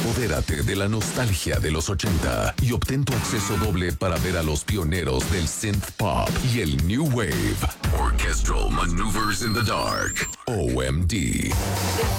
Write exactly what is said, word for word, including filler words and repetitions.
Empodérate de la nostalgia de los ochenta y obtén tu acceso doble para ver a los pioneros del synth pop y el new wave. Orchestral Maneuvers in the Dark. O M D.